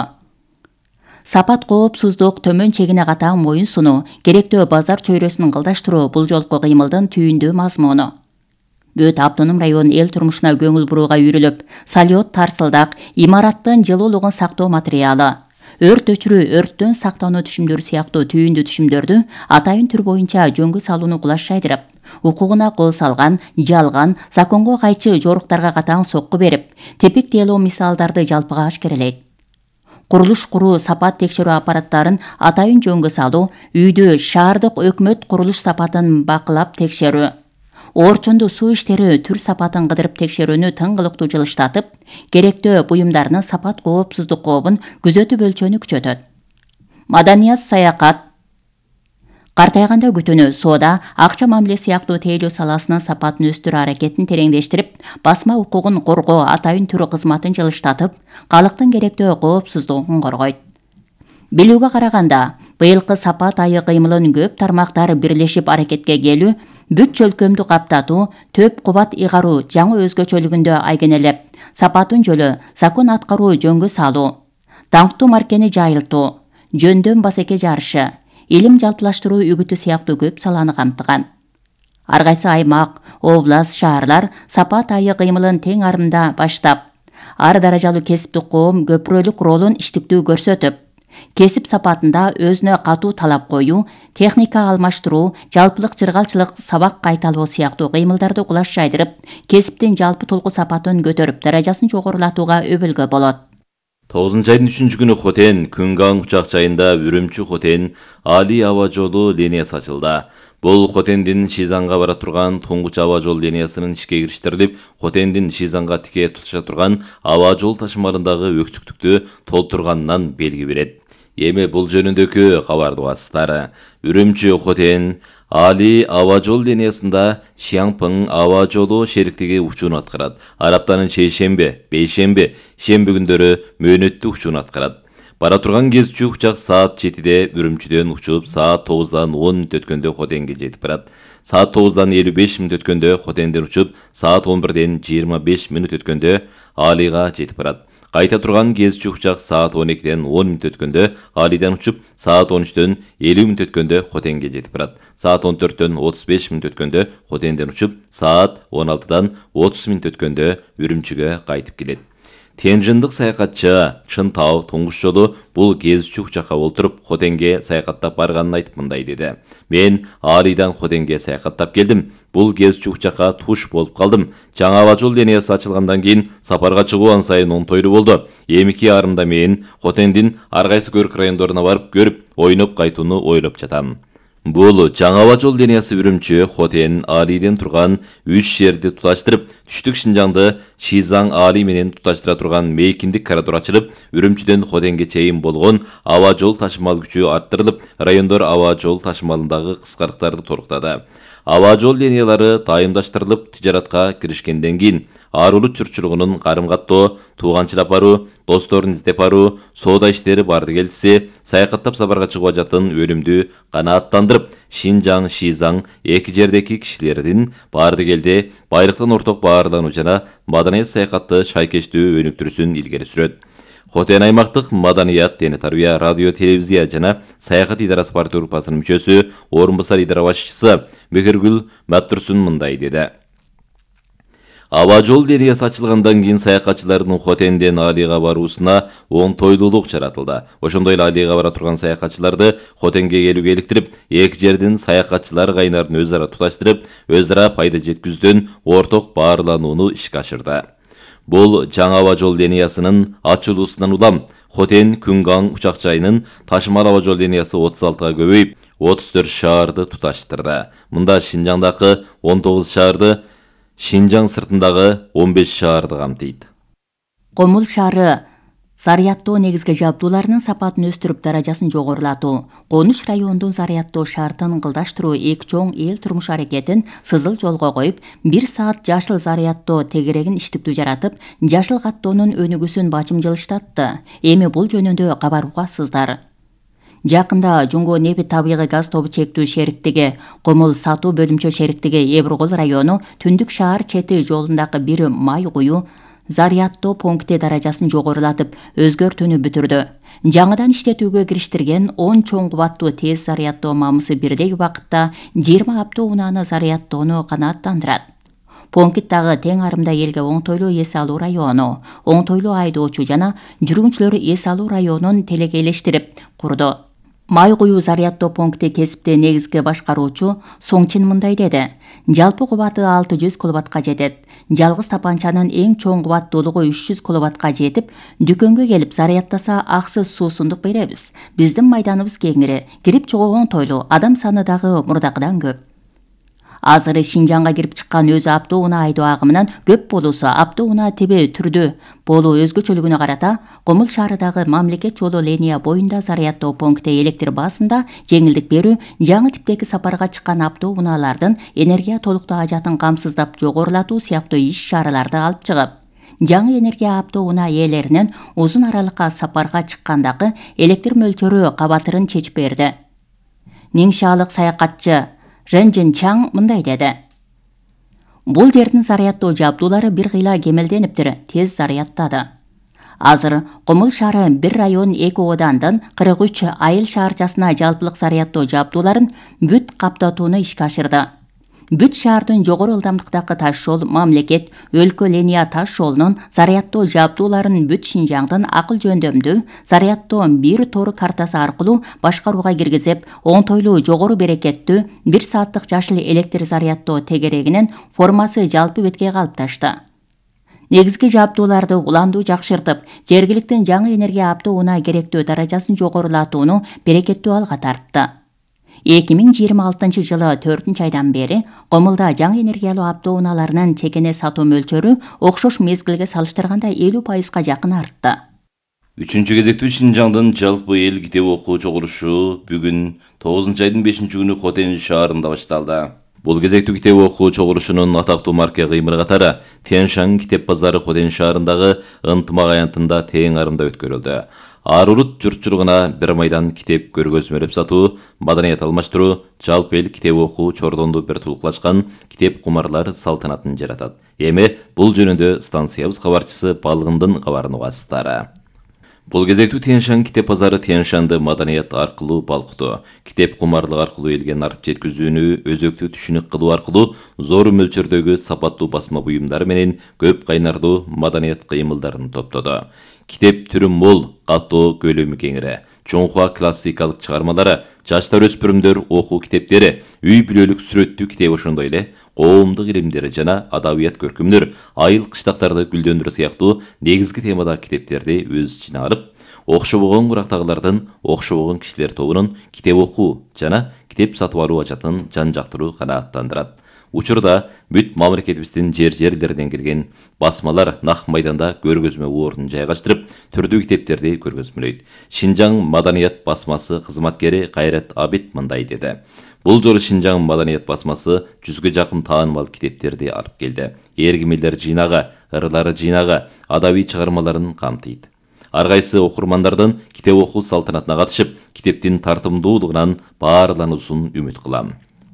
Сапат коопсуздук төмөн чегине катаң моюн сунуу, керектөө базар чөйрөсүн кылдаштыруу бул жолку кыймылдын түйүндүү мазмуну. Бүт Автоном район эл турмушуна көңүл бурууга үйрүлүп, салют тарсылдак, имараттын жылуулугун сактоо материалы, өрт өчүрүү, өрттөн сактануу түшүмдөрү сыяктуу түйүндүү түшүмдөрдү атайын түр боюнча жөнгө салууну кулаш шайдырып, укугуна кол салган, жалган, законго кайчы жоруктарга катаң сокку берип, тепик тейлоо мисалдарды жалпыга ашкерелейт. Курулуш куруу сапат текшерүү аппараттарын атайын жөнгө салуу, үйдө шаардык өкмөт курулуш сапатын бакылап текшерүү, орчондуу суу иштери түр сапатын кыдырып текшерүүнү тыңгылыктуу жылыштатып, керектөө буюмдарынын сапат коопсуздук кообун күзөтүп өлчөөнү күчөтөт. Маданият саякат, картайганда күтүүнү, соода, акча мамиле сыяктуу тейлөө саласынын сапатын өстүрүү аракетин тереңдештирип, басма укугун коргоо атайын түрү кызматын жылыштатып, калктын керектөө коопсуздугун коргойт. Билүүгө караганда, быйылкы сапат айы кыймылын көп тармактар бирлешип аракетке келүү, бүт чөлкөмдү каптатуу, төп кубат ыйгаруу жаңы өзгөчөлүгүндө айгенелеп, сапатын жөлө, закон аткаруу жөнгө салуу, даңктуу маркени жайылтуу, жөндөн басеке жарышы, илим жалпылаштыруу үгүтү сыяктуу көп саланы камтыган. Ар кайсы аймак, област, шаарлар сапат айы кыймылын тең арымда баштап, ар даражалуу кесиптик коом көпүрөлүк ролун иштиктүү көрсөтүп, Кесип сапатында өзүнө катуу талап коюу, техника алмаштыруу, жалпылык жыргалчылык, сабак кайталоо сыяктуу кыймылдарды кулаш жайдырып, кесиптин жалпы толку сапатын көтөрүп, даражасын жогорулатууга өбөлгө болот. тогузунчу айдын үчүнчү күнү Хотен Күнган учак жайында Үрүмчү Хотен Али аба жолу линиясы ачылды. Бул Хотендин Шизанга бара турган туңгуч аба жол линиясынын ишке кириштирилип, Хотендин Шизанга тике туташа турган аба жол ташымалындагы өксүктүктү толтурганынан белги берет. Эми бул жөнүндөгү кабарды угасыздар. Үрүмчү Хотен Али аба жол линиясында Шиаңпың аба жолу шериктиги учууну аткарат. Араптанын шейшембе, бейшембе, шемби күндөрү мөөнөттүк учууну аткарат. Бара турган кезчү учак саат жетиде Үрүмчүдөн учуп, саат тогуздан он мүнөт өткөндө Хотенге жетип барат. Саат тогуздан элүү беш мүнөт өткөндө Хотенден учуп, саат он бирден жыйырма беш мүнөт өткөндө Алига жетип барат. Кайта турган кезчү учак саат он экиден он мүнөт өткөндө Алиден учуп, саат он үчтөн элүү мүнөт өткөндө Хотенге жетип барат. Саат он төрттөн отуз беш мүнөт өткөндө Хотенден учуп, саат он алтыдан отуз мүнөт өткөндө Үрүмчүгө кайтып келет. Тенжиндик саякатчы Чынтау туңгуч жолу бул кезчү учакка олтуруп Хотенге саякаттап барганын айтып мындай деди. Мен Алидан Хотенге саякаттап келдим. Бул кезчү учакка туш болуп калдым. Жаңа аба жол линиясы ачылгандан кийин сапарга чыгуу ан сайын оңтойлуу болду. Эмики арымда мен Хотендин ар кайсы көрк райондоруна барып көрүп, ойноп кайтууну ойлоп жатам. Бул жаңа аба жол линиясы Үрүмчү, Хотен, Алиден турган үч жерди туташтырып, түштүк Шинжаңды Шизаң Али менен туташтыра турган мейкиндик коридор ачылып, Үрүмчүдөн Хотенге чейин болгон аба жол ташымал күчү арттырылып, райондор аба жол ташымалындагы кыскарыктарды толуктады. Аба жол линиялары дайымдаштырылып, тижаратка киришкенден кийин ар улут журтчулугунун карым-каттоо, тууганчылап баруу, досторун издеп баруу, соода иштери барды келтиси, саякаттап сапарга чыгуу ажатын өнүмдүү канааттандырып, Шинжаң, Шизаң эки жердеги кишилердин барды келди байлыктын орток баарлануу жана маданият саякатты шайкештүү өнүктүрүүсүн илгери сүрөт. Хотен аймактык маданият, дене тарбия, радио, телевизия жана саякат идарасы партия группасынын мүчөсү, орун басар идара башчысы Мекиргүл Маттурсун мындай деди. Аба жол линиясы ачылгандан кийин саякатчылардын Хотенден Алига баруусуна оңтойлуулук жаратылды. Ошондой эле Алига бара турган саякатчыларды Хотенге келүүгө иликтирип, эки жердин саякатчылар кайнарын өз ара туташтырып, өз ара пайда жеткүздөн орток баарланууну ишке ашырды. Бул жаңа аба жол линиясынын ачылуусунан улам Хотен Күнган учак жайынын ташымал аба жол линиясы отуз алтыга көбөйүп, отуз төрт шаарды туташтырды. Мында Шинжаңдагы он тогуз шаарды, Шинжаң сыртындагы он беш шаарды камтыйт. Комул шаары зарядтоо негизги жабдууларынын сапатын өстүрүп, даражасын жогорулатуу, Конуш районунун зарядтоо шартын ылгылдаштыруу эки чоң эл турмуш аракетин сызыл жолго коюп, бир саат жашыл зарядтоо тегерегин иштиктүү жаратып, жашыл каттоонун өнүгүүсүн бачымжылыштатты. Эми бул жөнүндө кабар угасыздар. Жакында Жуңго нефть табигый газ тобу чектүү шериктиги, Комул сатуу бөлүмчө шериктиги Эбургол району Түндүк шаар чети жолундагы бир май куюу зарядтоо пункти даражасын жогорулатып, өзгөртүүнү бүтүрдү. Жаңыдан иштетүүгө кириштирген он чоң кубаттуу тез зарядтоо мамысы бирдей убакытта жыйырма автоунааны зарядтоону канааттандырат. Пункт дагы тең арымда элге оңтойлуу эс алуу району, оңтойлуу айдоочу жана жүргүнчүлөр эс алуу районун телекейлештирип курду. Май куюу зарядтоо пункти кесипти негизги башкаруучу Соңчин мындай деди. Жалпы кубаты алты жүз киловаттка жетет. Жалгыз тапанчанын эң чоң кубаттуулугу үч жүз киловаттка жетип, дүкөнгө келип зарядтаса аксыз суусундук беребиз. Биздин майданыбыз кеңири, кирип чыгуу оңтойлуу, адам саны дагы мурдакыдан көп. Азыр Шинжаңга кирип чыккан өзү автоунаа айдоо агымынан көп болуусу автоунаа тебе түрдүү болуу өзгөчөлүгүнө карата, Комул шаарындагы мамлекет жолу линия боюнда зарядтоо пункти электр базында жеңилдик берүү, жаңы типтеги сапарга чыккан автоунаалардын энергия толуктуу ажатын камсыздап жогорулатуу сыяктуу иш-чараларды алып чыгып, жаңы энергия автоунаа ээлеринин узун аралыкка сапарга чыккандагы электр мөлчөрү кабатырын чечип берди. Ниңшаалык саякатчы Ренжин Чаң мындай деди. Бул жердин зарядтоо жабдуулары бир кыйла кемелдениптир, тез зарядтады. Азыр Комул шаары бир район эки оодандын кырк үч айыл шаарчасына жалпылык зарядтоо жабдууларын бүт каптатууну ишке ашырды. Бүт шаардын жогору ылдамдыктагы таш жол мамлекет өлкө линия таш жолунун зарядтоо жабдууларын бүт Шинжаңдын акыл жөндөмдүү зарядтоо бир тору картасы аркылуу башкарууга киргизип, оңтойлуу жогору берекеттүү бир сааттык жашыл электр зарядтоо тегерегинин формасы жалпы бетке калыпташты. Негизги жабдууларды уландуу жакшыртып, жергиликтин жаңы энергия аптоуна керектүү даражасын жогорулатууну берекеттүү алга тартты. эки миң жыйырма алтынчы жылы төртүнчү айдан бери Комулда жаңы энергиялуу аптоуналарынын чекене сатуу мөлчөрү окшош мезгилге салыштырганда элүү пайызга жакын артты. Үчүнчү кезектүү Шинжаңдын жалпы эл китеп окуу чогулушу бүгүн тогузунчу айдын бешинчи күнү Хотен шаарында башталды. Бул кезектүү китеп окуу чогулушунун атактуу марка кыймыры катары Тянь-Шань китеп базары Хотен шаарындагы ынтымак аянтында тең арымда өткөрүлдү. Ар урут журтчулугуна бир майдан китеп көргөзмөлөп сатуу, маданият алмаштыруу, жалпы эл китеп окуу чордонду бир тулкулашкан китеп кумарлар салтанатын жаратат. Эми бул жөнүндө станциябыз кабарчысы Балгындын кабарын угасыздар. Бул кезектүү Тянь-Шань китеп базары Тянь-Шанды маданият аркылуу балкытуу, китеп кумарлык аркылуу элге нарып жеткизүүнү өзөктүү түшүнүк кылуу аркылуу зор мөлчөрдөгү сапаттуу басма буюмдары менен көп кайнардуу маданият кыймылдарын топтоду. Китеп түрү мол, катуу, көлөмү кеңири. Чоңхуа классикалык чыгармалары, жаштар өспүрүмдөр окуу китептери, үй бүлөлүк сүрөттүү китеп ошондой эле коомдук илимдер жана адабият көркөмдөр, айыл кыштактарды гүлдөндүрүү сыяктуу негизги темадагы китептерди өз ичине алып, окшобогон курактагылардын окшобогон кишилер тобунун китеп окуу жана китеп сатып алуу ажатын жан жактыруу канааттандырат. Учурда бүт мамлекетибиздин жер-жерлеринен келген басмалар нак майданда көргөзмө ордун жайгаштырып, түрдүү китептерди көргөзмөлөйт. Шинжаң маданият басмасы кызматкери Кайрат Абит мындай деди. Бул жолу Шинжаң маданият басмасы жүзгө жакын таанымал китептерди алып келди. Эргимелер жыйнагы, ырлары жыйнагы, адабий чыгармаларын камтыйт. Ар кайсы окурмандардын китеп окуу салтанатына катышып, китептин тартымдуулугунан баарлануусун үмүт кылам.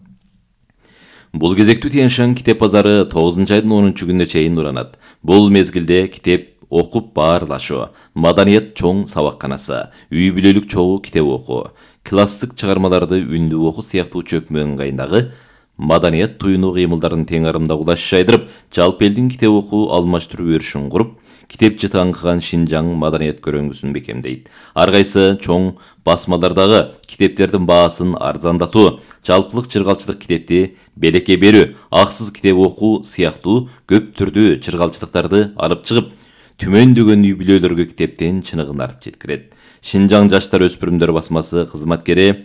Бул кезектүү Тянь-Шань китеп базары тогузунчу айдын онунчу күнүнө чейин уранат. Бул мезгилде китеп окуп баарлашуу, маданият чоң сабакканасы, үй бүлөлүк чогуу китеп окуу, классик чыгармаларды үндүү окуу сыяктуу чөкмө ыңгайындагы маданият туюнуу кыймылдарын тең арымда улаш жайдырып, жалпы элдин китеп окуу алмаштыруу өрүшүн куруп, китеп жытаңкыган Шинжаң маданият көрөңгүсүн бекемдейт. Ар кайсы чоң басмалардагы китептердин баасын арзандатуу, жалпылык чыргалчылык китепти белекке берүү, аксыз китеп окуу сыяктуу көп түрдүү чыргалчылыктарды алып чыгып, түмөндөгөн үй бүлөлөргө китептен чыныгын арып жеткирет. Шинжаң жаштар өспүрүмдөр басмасы кызматкери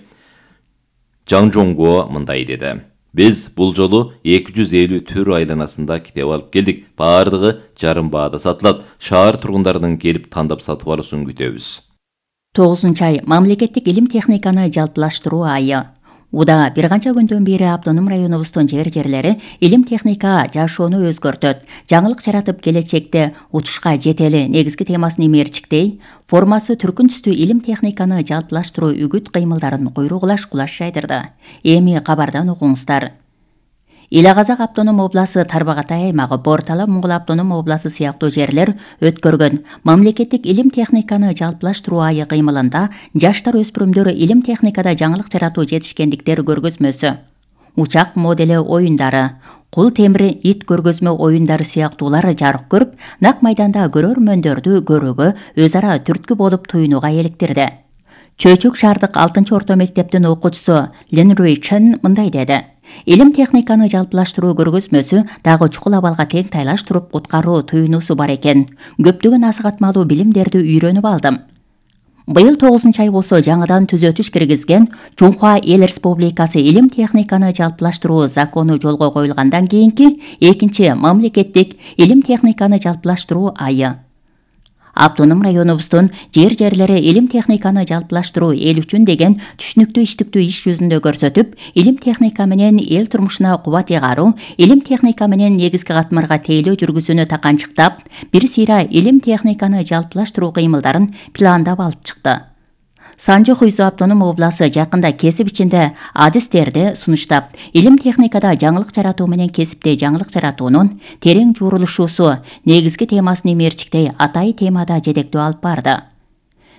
Жаң Жоңго мындай деди. Биз бул жолу эки жүз элүү түр айланасында китеп алып келдик. Баардыгы жарым баада сатылат. Шаар тургундарынын келип тандап сатып алуусун күтөбүз. тогузунчу ай мамлекеттик илим техниканы жалпылаштыруу айы. Уда бир канча күндөн бери автоном районубуздун жер-жерлери илим техника жашоону өзгөртөт, жаңылык жаратып келечекте утушка жетели негизги темасын имээрчиктей, формасы түркүн түстүү илим техниканы жалпылаштыруу үгүт кыймылдарын куйругулаш кулаш жайдырды. Эми кабардан окуңуздар. Ила-Казак автоном обласы Тарбағатай аймагы, Бортала Моңгол автоном обласы сыяктуу жерлер өткөргөн мамлекеттик илим техниканы жалпылаштыруу айы кыймылында жаштар өспүрүмдөр илим техникада жаңылык жаратуу жетишкендиктер көргөзмөсү, учак модели оюндары, кул темири ит көргөзмө оюндары сыяктуулар жарык көрүп, нак майданда көрөрмөндөрдү көрүүгө өз ара түрткү болуп туюнууга электирди. Чөйчөк шаардык алтынчы орто мектептин окуучусу Лин Руй Чен мындай деди. Илим техниканы жалпылаштыруу көргөзмөсү дагы чукул абалга тең тайлаштырып куткаруу туюнуусу бар экен. Көптөгөн насыгатмалуу билимдерди үйрөнүп алдым. Быйыл тогузунчу ай болсо жаңыдан түзөтүш киргизген Чоңхуа Эл Республикасы илим техниканы жалпылаштыруу закону жолго коюлгандан кийинки экинчи мамлекеттик илим техниканы жалпылаштыруу айы. Автоном районубуздун жер-жерлери илим техниканы жалпылаштыруу эл үчүн деген түшүнүктүү иштиктүү иш жүзүндө көрсөтүп, илим техника менен эл турмушуна кубат ыйгаруу, илим техника менен негизги катмарга тейлөө жүргүзүүнү таканчыктап, бир сыйра илим техниканы жалпылаштыруу кыймылдарын пландап алып чыкты. Санжы Хуйзу автоном обласы жакында кесип ичинде адистерди сунуштап, илим техникада жаңылык жаратуу менен кесипте жаңылык жаратуунун терең жуурулушуусу негизги темасын имээрчиктей атайы темада жетектөө алып барды.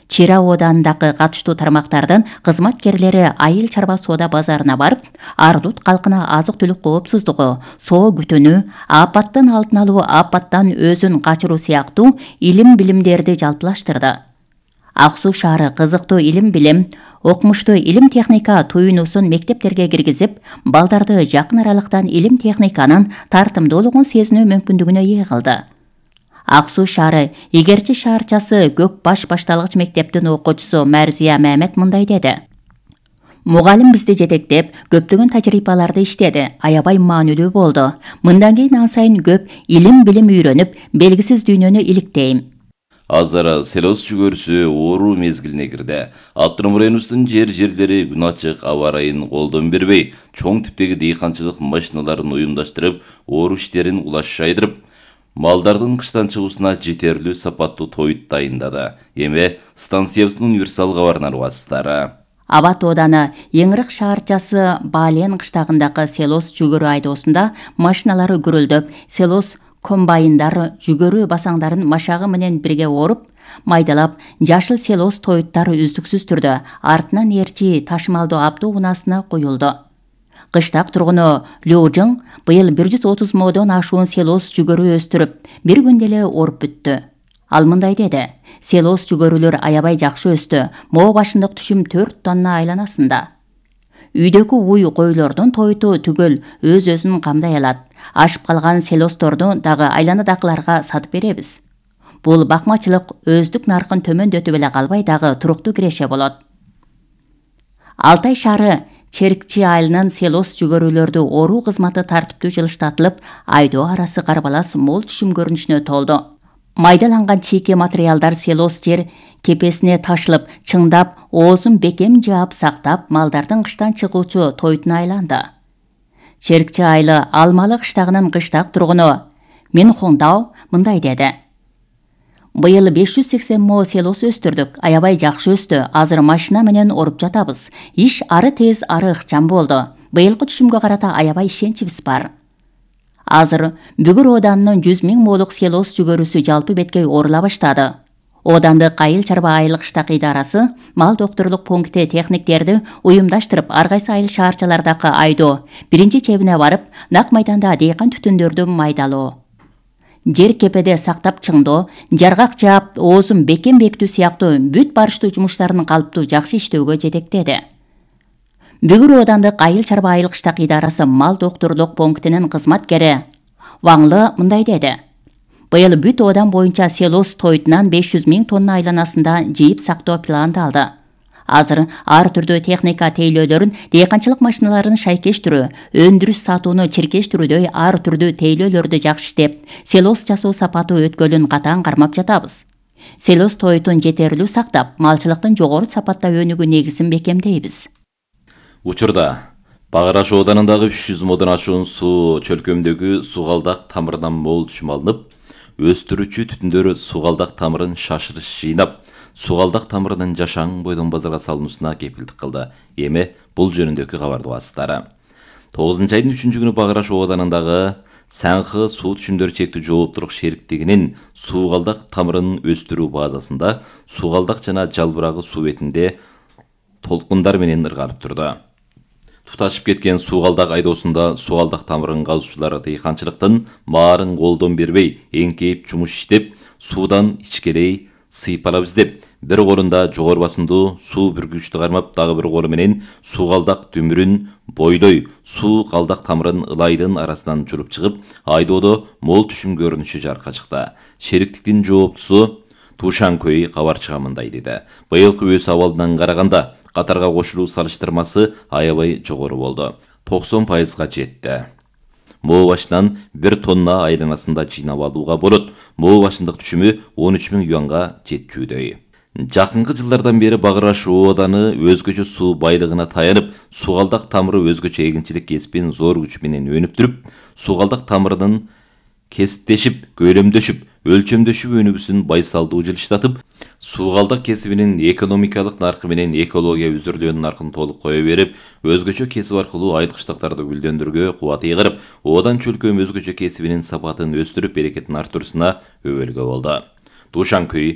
Чира оодандагы катыштуу тармактардын кызматкерлери айыл чарба соода базарына барып, Ардут калкына азык-түлүк коопсуздугу, соо күтөнүү, апаттын алдын алуу, апаттан өзүн качыруу сыяктуу илим-билимдерди жалпылаштырды. Ак Суу шаары кызыктуу илим-билим, окумуштуу илим-техника туюнуусун мектептерге киргизип, балдарды жакын аралыктан илим-техниканын тартымдуулугун сезинүү мүмкүндүгүнө ээ кылды. Ак Суу шаары Игерчи шаарчасы Көк Баш башталгыч мектептин окуучусу Мәрзия Мәмет мындай деди. Мугалим бизди жетектеп, көптөгөн тажрыйбаларды иштеди, аябай маанилүү болду. Мындан кийин ан сайын көп илим-билим үйрөнүп, белгисиз дүйнөнү иликтейм. Азыр селос жүгөрүсү ооруу мезгилине кирди. Автоном районубуздун жер-жерлери күн ачык аба ырайын колдон бербей, чоң типтеги дыйканчылык машиналарын уюмдаштырып, оору иштерин улаш жайдырып, малдардын кыштан чыгуусуна жетерлүү сапаттуу тоют дайындады. Эми станциябыздын универсал кабарынан угасыздар. Абат ооданы Еңирик шаарчасы Баален кыштагындагы селос жүгөрү айдоосунда машиналары гүрүлдөп, селос комбайндар жүгөрү басаңдарын машагы менен бирге оруп, майдалап, жашыл селос тоюттары үздүксүз түрдө артынан ээрчи ташымалдуу автоунаасына коюлду. Кыштак тургуну Лёжың быйыл бир жүз отуз модон ашуун селос жүгөрү өстүрүп, бир күндө эле оруп бүттү. Ал мындай деди: селос жүгөрүлөр аябай жакшы өстү, моо башындык түшүм төрт тонна айланасында. Үйдөгү уй койлордун тоюту түгөл өз-өзүн камдай алат. Ашып калган селосторду дагы айланадагыларга сатып беребиз. Бул бакмачылык өздүк наркын төмөндөтүп эле калбай дагы туруктуу киреше болот. Алтай шаары Черкчи айылынын селос жүгөрүлөрдү оруу кызматы тартиптүү жылыштатылып, айдоо арасы карбалас мол түшүм көрүнүшүнө толду. Майдаланган чийки материалдар селос жер кепесине ташылып, чыңдап, оозун бекем жаап сактап, малдардын кыштан чыгуучу тоютуна айланды. Черкчи айылы Алмалы кыштагынын кыштак тургуну Минхоңдау мындай деди: Быйыл беш жүз сексен мо селос өстүрдүк, аябай жакшы өстү. Азыр машина менен оруп жатабыз. Иш ары тез, ары ыкчам болду. Быйылкы түшүмгө карата аябай ишеничибиз бар. Азыр Бүгүр ооданынын жүз миң молук селос жүгөрүсү жалпы беткей орула баштады. Оодандык айыл чарба айыл кыштак идарасы мал доктурлук пункти техниктерди уюмдаштырып, ар кайсы айыл шаарчалардагы айдоо, биринчи чебине барып, нак майданда дыйкан түтүндөрдү майдалоо, жер кепеде сактап чыңдоо, жаргак жаап, оозун бекем бекитүү сыяктуу бүт барыштуу жумуштарын калыптуу жакшы иштөөгө жетектеди. Бүгүр оодандык айыл чарба айыл кыштак идарасы мал доктурлук пунктинин кызматкери Ваңлы мындай деди: Быйыл бүт оодан боюнча селос тоютунан беш жүз миң тонна айланасында жыйып сактоо пландалды. Азыр ар түрдүү техника тейлөөлөрүн, дыйканчылык машиналарын шайкештирүү, өндүрүш сатууну чиркештирүүдөй ар түрдүү тейлөөлөрдү жакшы иштеп, селос жасоо сапаты өткөлүн катаң кармап жатабыз. Селос тоютун жетерлүү сактап, малчылыктын жогору сапатта өнүгүү негизин бекемдейбиз. Учурда Багыраш ооданындагы үч жүз модон ашуун суу чөлкөмдөгү сугалдак тамырынан мол түшүм алынып, өстүрүүчү түтүндөр сугалдак тамырын шашырыш жыйнап, сугалдак тамырынын жашаң бойдон базарга салынуусуна кепилдик кылды. Эми бул жөнүндөгү кабарды угасыздар. тогузунчу айдын үчүнчү күнү Багыраш ооданындагы Саңхы суу түшүмдөр чектүү жооптулук шериктигинин сугалдак тамырын өстүрүү базасында сугалдак жана жалбырагы суу бетинде толкундар менен ыргалып турду. Туташып кеткен сугалдак айдоосунда сугалдак тамырын казуучулар дыйканчылыктын маарын колдон бербей, эңкейип жумуш иштеп, суудан ичкерей сыйпалап издеп, бир колунда жогору басымдуу суу бүргүчтү кармап, дагы бир колу менен сугалдак дүмүрүн бойлой суу калдак тамырын ылайдын арасынан журуп чыгып, айдоодо мол түшүм көрүнүшү жаркка чыкты. Шериктиктин жооптусу Тушан Көй кабарчыга мындай деди: Быйылкы өс абалынан караганда катарга кошулуу салыштырмасы аябай жогору болду. токсон пайызга жетти. Моо башынан бир тонна айланасында жыйнап алууга болот. Моо башындык түшүмү он үч миң юанга жетчүдөй. Жакынкы жылдардан бери Багыраш ооданы өзгөчө суу байлыгына таянып, сугалдак тамыры өзгөчө эгинчилик кесипин зор күч менен өнүктүрүп, сугалдак тамырынын кесиптешип, көйлөмдөшүп, өлчөмдөшүп өнүгүүсүн байсалдуу жылыштатып, сугалдак кесибинин экономикалык наркы менен экология үзүрлөөнүн наркын толук кое берип, өзгөчө кесип аркылуу айыл кыштактарды гүлдөндүрүүгө кубат ийгирип, оодан чөлкөм өзгөчө кесибинин сапатын өстүрүп, берекетин артуусуна өбөлгө болду. Тушан Көй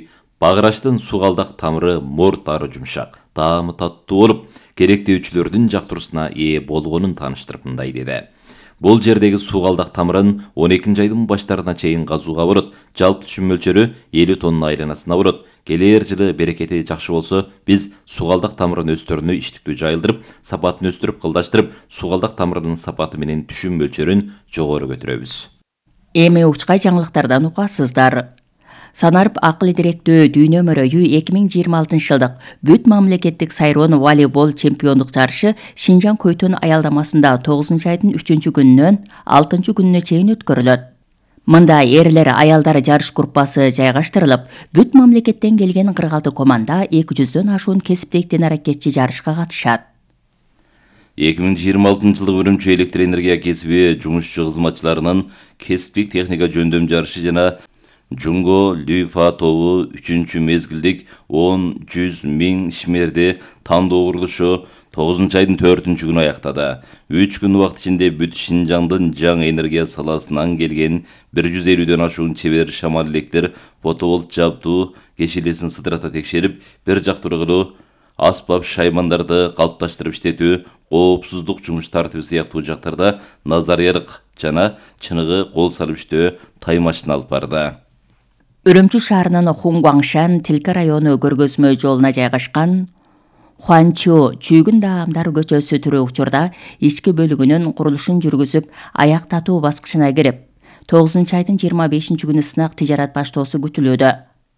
Багыраштын сугалдак тамыры морт ары жумшак, таамы таттуу болуп, керектөөчүлөрдүн жактыруусуна ээ болгонун тааныштырып мындай деди. Бул жердеги сугалдак тамырын он экинчи айдын баштарына чейин казууга болот. Жалпы түшүм мөлчөрү элүү тонна айланасына болот. Келер жылы берекети жакшы болсо, биз сугалдак тамырын өстөрүнү иштиктүү жайылдырып, сапатын өстүрүп, кылдаштырып, сугалдак тамырынын сапаты менен түшүм мөлчөрүн жогору көтөрөбүз. Эми учкай жаңылыктардан угасыздар. Санарып акыл директөө дүйнө мөрөйү эки миң жыйырма алтынчы жылдык бүт мамлекеттик сайроон волейбол чемпиондук жарышы Шинжаң Көйтөн аялдамасында тогузунчу айдын үчүнчү күнүнөн алтынчы күнүнө чейин өткөрүлөт. Мында эрлер аялдар жарыш группасы жайгаштырылып, бүт мамлекеттен келген кырк алты команда эки жүздөн ашуун кесиптик аракетчи жарышка катышат. эки миң жыйырма алтынчы жылдык Үрүмчү электр энергия кесиби жумушчу кызматчыларынын кесиптик техника жөндөм жарышы жана Жунго Люйфа тобу үчүнчү мезгилдик он жүз миң ишмерди тандоо курулушу тогузунчу айдын төртүнчү күнү аяктады. үч күн убакыт ичинде бүт Шинжаңдын жаңы энергия саласынан келген бир жүз элүүдөн ашуун чебер шамал электр фотоволт жабдуу кешелесин сыдырата текшерип, бир жактыргылуу аспап шаймандарды калыпташтырып иштетүү, коопсуздук жумуш тартиби сыяктуу жактарда назарыярык жана чыныгы кол салып иштөө таймашын алып барды. Үрүмчү шаарынын Хунгуаңшан Тилке району көргөзмө жолуна жайгашкан Хуанчу Чүйгүн даамдар көчөсү түрү учурда ички бөлүгүнүн курулушун жүргүзүп, аяктатуу баскычына кирип, тогузунчу айдын жыйырма бешинчи күнү сынак тижарат баштоосу күтүлүүдө.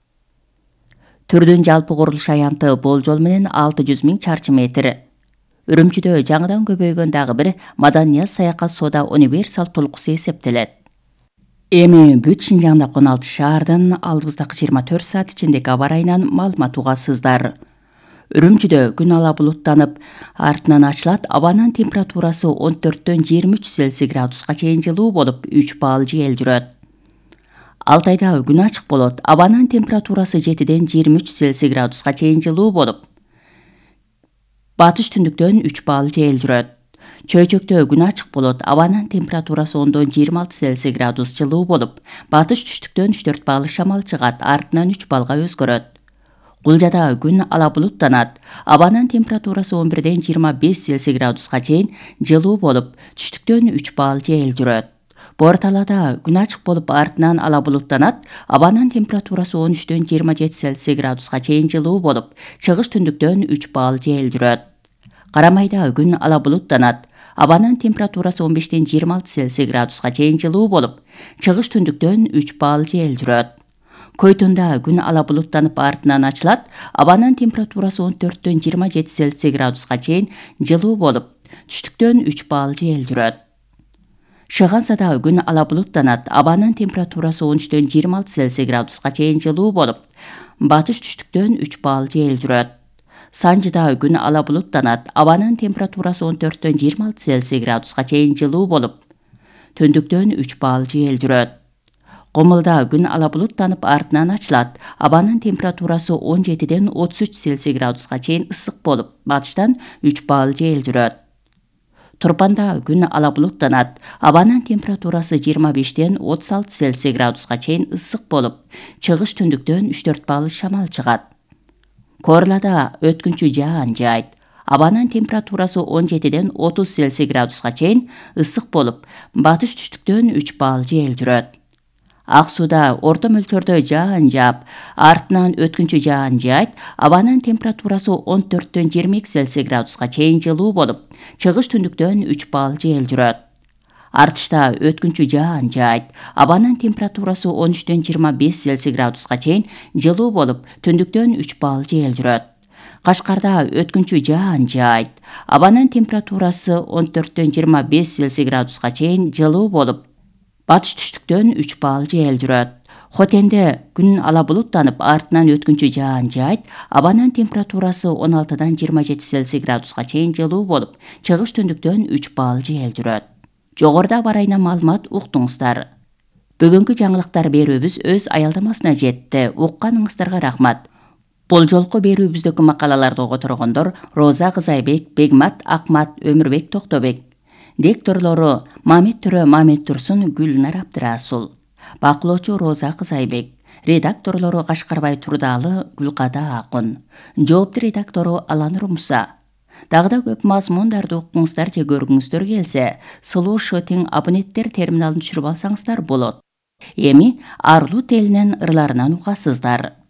Түрдүн жалпы курулуш аянты болжол менен алты жүз миң чарчы метр. Үрүмчүдө жаңыдан көбөйгөн дагы бир Маданияз саякат соода универсал толкусу эсептелет. Эми бүт Шинжаңда он алты шаардын алыбыздагы жыйырма төрт саат ичиндеги аба ырайынан маалымат угасыздар. Үрүмчүдө күн ала булуттанып, артынан ачылат, абанын температурасы он төрттөн жыйырма үч Цельсий градуска чейин жылуу болуп, үч балл жел жүрөт. Алтайда күн ачык болот, абанын температурасы жетиден жыйырма үч Цельсий градуска чейин жылуу болуп, батыш түндүктөн үч балл жел жүрөт. Чөйчөктө күн ачык болот, абанын температурасы ондон жыйырма алты Цельсий градус жылуу болуп, батыш түштүктөн үч төрт балл шамал чыгат, артынан үч баллга өзгөрөт. Кулжада күн ала булуттанат, абанын температурасы он бирден жыйырма беш Цельсий градуска чейин жылуу болуп, түштүктөн үч балл жел жүрөт. Борталада күн ачык болуп, артынан ала булуттанат, абанын температурасы он үчтөн жыйырма жети Цельсий градуска чейин жылуу болуп, чыгыш түндүктөн үч балл жел жүрөт. Карамайда күн ала булуттанат, абанын температурасы он бештен жыйырма алты Цельсий градуска чейин жылуу болуп, чыгыш түндүктөн үч балл жел жүрөт. Көйтүндө күн ала булуттанып, артынан ачылат, абанын температурасы он төрттөн жыйырма жети Цельсий градуска чейин жылуу болуп, түштүктөн үч балл жел жүрөт. Шыгансада күн ала булуттанат, абанын температурасы он үчтөн жыйырма алты Цельсий градуска чейин жылуу болуп, батыш түштүктөн үч балл жел жүрөт. Санжыда күн ала булуттанат, абанын температурасы он төрттөн жыйырма алты Цельсий градуска чейин жылуу болуп, түндүктөн үч балл жел жүрөт. Комулда күн ала булуттанып, артынан ачылат, абанын температурасы он жетиден отуз үч Цельсий градуска чейин ысык болуп, батыштан үч балл жел жүрөт. Турпанда күн ала булуттанат, абанын температурасы жыйырма бештен отуз алты Цельсий градуска чейин ысык болуп, чыгыш түндүктөн үч төрт балл шамал чыгат. Корлада өткүнчү жаан жаайт, абанын температурасы он жетиден отуз Цельсий градуска чейин ысык болуп, батыш түштүктөн үч балл жел жүрөт. Ак сууда орто мөлчөрдө жаан жаап, артынан өткүнчү жаан жаайт, абанын температурасы он төрттөн жыйырма эки Цельсий градуска чейин жылуу болуп, чыгыш түндүктөн үч балл жел жүрөт. Артышта өткүнчү жаан жаайт, абанын температурасы он үчтөн жыйырма беш Цельсий градуска чейин жылуу болуп, түндүктөн үч балл жел жүрөт. Кашкарда өткүнчү жаан жаайт, абанын температурасы он төрттөн жыйырма беш Цельсий градуска чейин жылуу болуп, батыш түштүктөн үч балл жел жүрөт. Хотенде күн ала булуттанып, артынан өткүнчү жаан жаайт, абанын температурасы он алтыдан жыйырма жети Цельсий градуска чейин жылуу болуп, чыгыш түндүктөн үч балл жел жүрөт. Жогоруда барайна маалымат уктуңуздар. Бүгүнкү жаңылыктар берүүбүз өз аялдамасына жетти. Укканыңыздарга рахмат. Бул жолку берүүбүздөгү макалаларды которгондор Роза Кызайбек, Бегмат Акмат, Өмүрбек Токтобек. Дикторлору Мамет Төрө, Мамет Турсун, Гүлнар Абдырасул. Бакылоочу Роза Кызайбек. Редакторлору Кашкарбай Турдалы, Гүлкада Акын. Жоопту редактору Аланур Муса. Дагы да көп мазмундарды укуңуздар же көргүңүздөр келсе, Slow Shooting абоненттер терминалын түшүрүп алсаңыздар болот. Эми Арлу телинен ырларынан угасыздар.